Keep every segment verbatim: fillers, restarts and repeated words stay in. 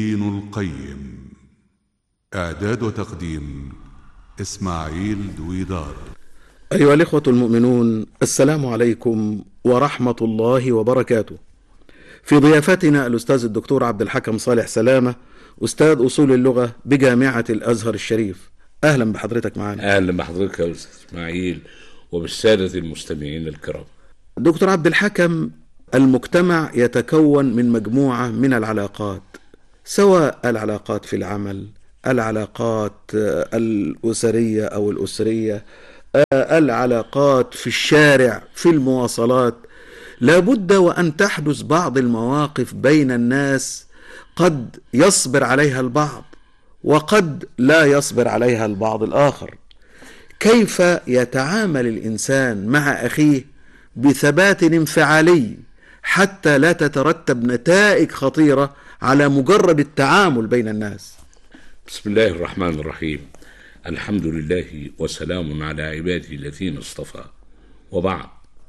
دين القيم. إعداد وتقديم إسماعيل دويدار. أيها الإخوة المؤمنون، السلام عليكم ورحمة الله وبركاته. في ضيافتنا الأستاذ الدكتور عبد الحكم صالح سلامة، أستاذ أصول اللغة بجامعة الأزهر الشريف. أهلا بحضرتك معنا. أهلا بحضرتك يا أستاذ إسماعيل وبالسادة المستمعين الكرام. دكتور عبد الحكم، المجتمع يتكون من مجموعة من العلاقات، سواء العلاقات في العمل، العلاقات الأسرية أو الأسرية، العلاقات في الشارع، في المواصلات. لابد وأن تحدث بعض المواقف بين الناس قد يصبر عليها البعض وقد لا يصبر عليها البعض الآخر. كيف يتعامل الإنسان مع أخيه بثبات انفعالي حتى لا تترتب نتائج خطيرة على مجرد التعامل بين الناس؟ بسم الله الرحمن الرحيم. الحمد لله وسلام على عباده الذين اصطفى، وبعد،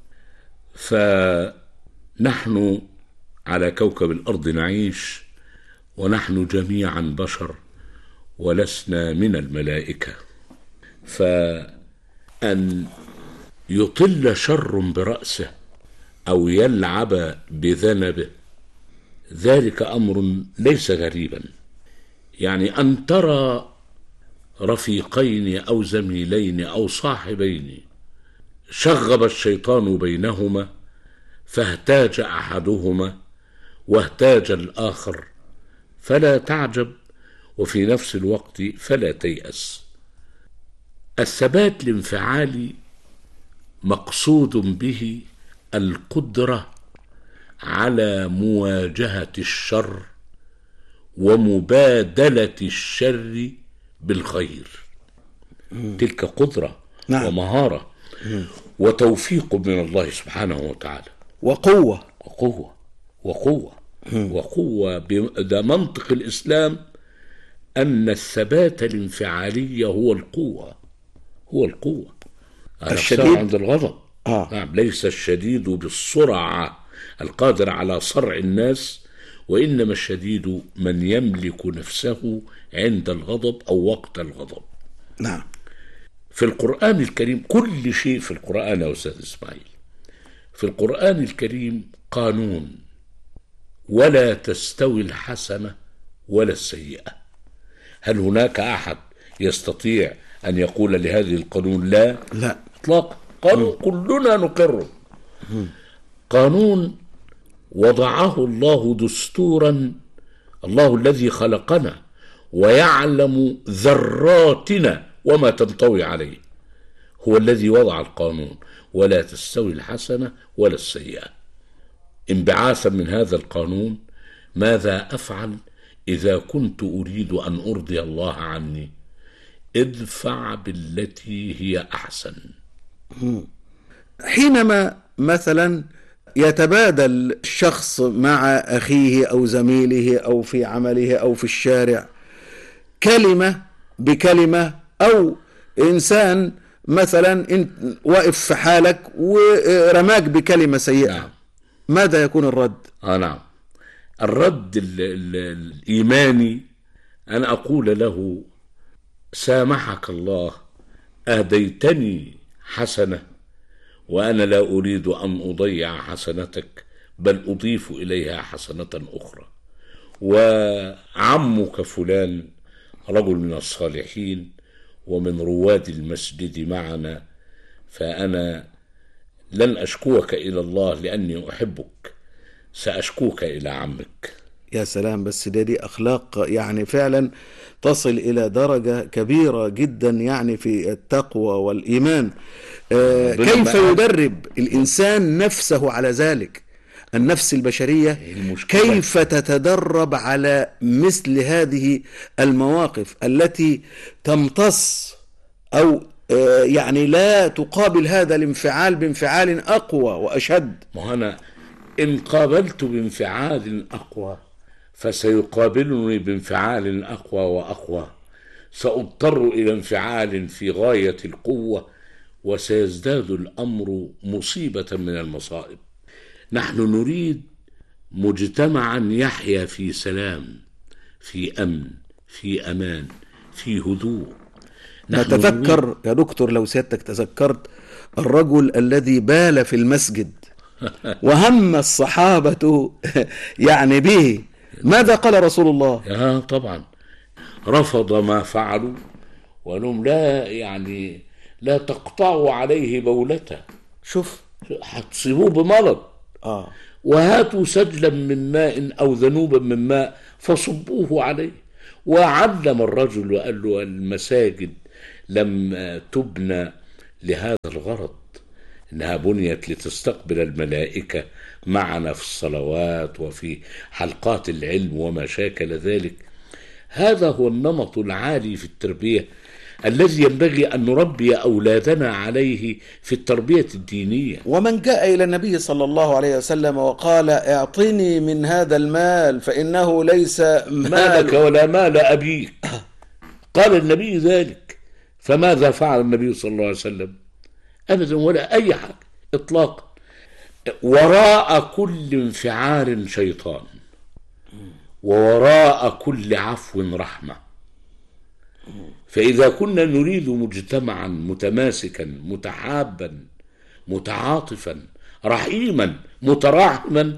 فنحن على كوكب الأرض نعيش، ونحن جميعا بشر ولسنا من الملائكة، فأن يطل شر برأسه أو يلعب بذنبه ذلك أمر ليس غريبا. يعني أن ترى رفيقين أو زميلين أو صاحبين شغب الشيطان بينهما فاهتاج أحدهما واهتاج الآخر، فلا تعجب، وفي نفس الوقت فلا تيأس. الثبات الانفعالي مقصود به القدرة على مواجهة الشر ومبادلة الشر بالخير. تلك قدرة نعم. ومهارة مم. وتوفيق من الله سبحانه وتعالى، وقوة وقوة وقوة مم. وقوة. ده منطق الإسلام، أن الثبات الانفعالي هو القوة، هو القوة. الشديد عند الغضب آه. نعم، ليس الشديد بالسرعة القادر على صرع الناس، وإنما الشديد من يملك نفسه عند الغضب أو وقت الغضب. نعم. في القرآن الكريم كل شيء في القرآن يا أستاذ إسماعيل، في القرآن الكريم قانون: ولا تستوي الحسنة ولا السيئة. هل هناك أحد يستطيع أن يقول لهذه القانون لا؟ لا إطلاقا. قانون كلنا نقره. قانون وضعه الله دستورا، الله الذي خلقنا ويعلم ذراتنا وما تنطوي عليه، هو الذي وضع القانون: ولا تستوي الحسنة ولا السيئة. انبعاثا من هذا القانون، ماذا أفعل إذا كنت أريد أن أرضي الله عني؟ ادفع بالتي هي أحسن. حينما مثلا يتبادل الشخص مع أخيه أو زميله أو في عمله أو في الشارع كلمة بكلمة، أو إنسان مثلا واقف في حالك ورماك بكلمة سيئة، نعم. ماذا يكون الرد؟ آه نعم، الرد ال ال الإيماني أن أقول له: سامحك الله، أهديتني حسنة وأنا لا أريد أن أضيع حسنتك، بل أضيف إليها حسنة أخرى. وعمك فلان رجل من الصالحين ومن رواد المسجد معنا، فأنا لن أشكوك إلى الله لأني أحبك، سأشكوك إلى عمك. يا سلام، بس دي, دي أخلاق يعني فعلا تصل إلى درجة كبيرة جدا يعني في التقوى والإيمان. آه كيف يدرب الإنسان نفسه على ذلك؟ النفس البشرية كيف تتدرب على مثل هذه المواقف التي تمتص أو آه يعني لا تقابل هذا الانفعال بانفعال أقوى وأشد؟ ما أنا إن قابلت بانفعال أقوى فسيقابلني بانفعال أقوى وأقوى، سأضطر إلى انفعال في غاية القوة، وسيزداد الأمر مصيبة من المصائب. نحن نريد مجتمعا يحيا في سلام، في أمن، في أمان، في هدوء. نحن نتذكر يا دكتور لو سيادتك تذكرت الرجل الذي بال في المسجد وهم الصحابة يعني به، ماذا قال رسول الله؟ آه طبعا رفض ما فعلوا وقال لهم لا يعني لا تقطعوا عليه بولته، شوف هتصيبوه بمرض. آه. وهاتوا سجلا من ماء أو ذنوبا من ماء فصبوه عليه. وعلم الرجل وقال له المساجد لم تبنى لهذا الغرض، إنها بنيت لتستقبل الملائكة معنا في الصلوات وفي حلقات العلم وما شاكل ذلك. هذا هو النمط العالي في التربية الذي ينبغي أن نربي أولادنا عليه في التربية الدينية. ومن جاء إلى النبي صلى الله عليه وسلم وقال اعطني من هذا المال فإنه ليس مالك ولا مال أبيك، قال النبي ذلك، فماذا فعل النبي صلى الله عليه وسلم؟ أبدا ولا أي حاجة إطلاقا. وراء كل انفعال شيطان، ووراء كل عفو رحمة. فإذا كنا نريد مجتمعا متماسكا متحابا متعاطفا رحيما متراحما،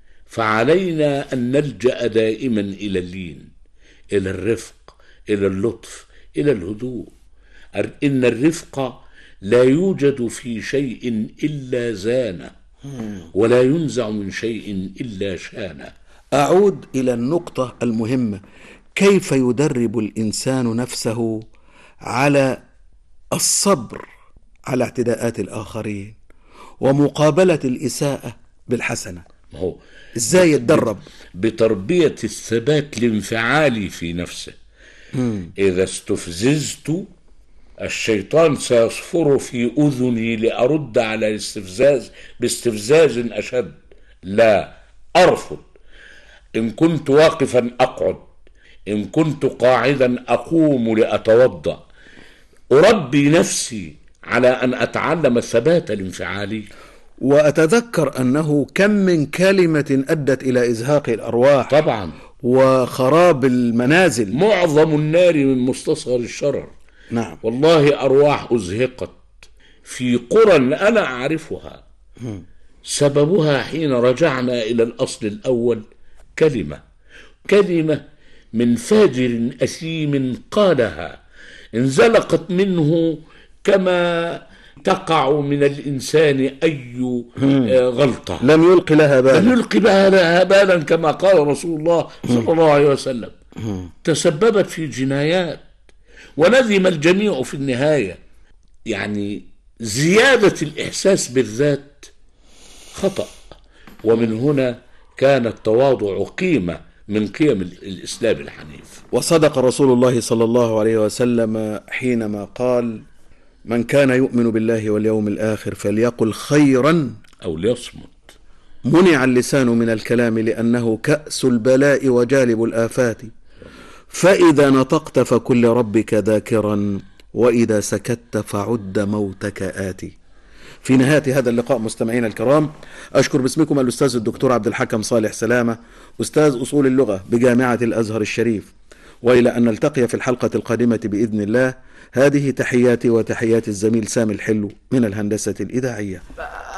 فعلينا أن نلجأ دائما إلى اللين، إلى الرفق، إلى اللطف، إلى الهدوء. إن الرفق لا يوجد في شيء إلا زانه، ولا ينزع من شيء إلا شانه. أعود إلى النقطة المهمة، كيف يدرب الإنسان نفسه على الصبر على اعتداءات الآخرين ومقابلة الإساءة بالحسنة؟ ما هو إزاي يتدرب؟ بتربية الثبات الانفعالي في نفسه. مم. إذا استفززت الشيطان سيصفر في أذني لأرد على الاستفزاز باستفزاز أشد. لا، أرفض. إن كنت واقفا أقعد، إن كنت قاعدا أقوم لأتوضأ. أربي نفسي على أن أتعلم الثبات الانفعالي. وأتذكر أنه كم من كلمة أدت إلى إزهاق الأرواح طبعا وخراب المنازل. معظم النار من مستصغر الشرر. نعم والله أرواح أزهقت في قرى أنا أعرفها، سببها حين رجعنا إلى الأصل الأول كلمة كلمة من فاجر أثيم قالها، انزلقت منه كما تقع من الإنسان أي غلطة، لم يلقي لها بالا لم يلقي لها بالا كما قال رسول الله صلى الله عليه وسلم. تسببت في جنايات وندم الجميع في النهاية. يعني زيادة الإحساس بالذات خطأ، ومن هنا كان التواضع قيمة من قيم الإسلام الحنيف. وصدق رسول الله صلى الله عليه وسلم حينما قال من كان يؤمن بالله واليوم الآخر فليقل خيرا أو ليصمت. منع اللسان من الكلام لأنه كأس البلاء وجالب الآفات، فإذا نطقت فكن لربك ذاكرا وإذا سكت فعد موتك آتي. في نهاية هذا اللقاء مستمعين الكرام، أشكر باسمكم الأستاذ الدكتور عبد الحكم صالح سلامة، أستاذ أصول اللغة بجامعة الأزهر الشريف، وإلى أن نلتقي في الحلقة القادمة بإذن الله. هذه تحياتي وتحيات الزميل سامي الحلو من الهندسة الإذاعية.